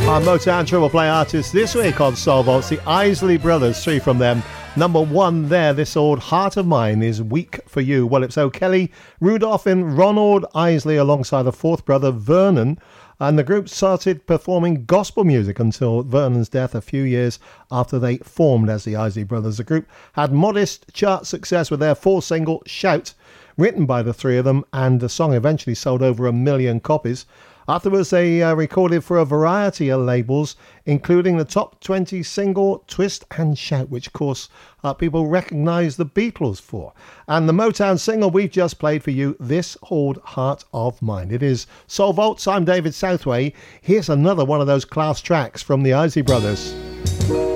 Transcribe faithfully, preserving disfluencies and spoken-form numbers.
Our Motown Triple Play artists this week on Soul Vaults, the Isley Brothers, three from them. Number one there, This Old Heart of Mine is Weak for You. Well, it's O'Kelly, Rudolph and Ronald Isley alongside the fourth brother, Vernon. And the group started performing gospel music until Vernon's death a few years after they formed as the Isley Brothers. The group had modest chart success with their fourth single, Shout, written by the three of them, and the song eventually sold over a million copies. Afterwards, they uh, recorded for a variety of labels, including the top twenty single Twist and Shout, which, of course, uh, people recognise the Beatles for. And the Motown single we've just played for you, This Old Heart of Mine. It is Soul Vaults. I'm David Southway. Here's another one of those class tracks from the Isley Brothers.